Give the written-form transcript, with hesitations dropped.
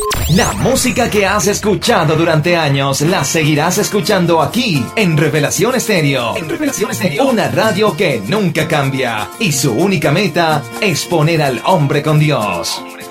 La música que has escuchado durante años la seguirás escuchando aquí en Revelación Estéreo. En Revelación Estéreo. Una radio que nunca cambia y su única meta es poner al hombre con Dios.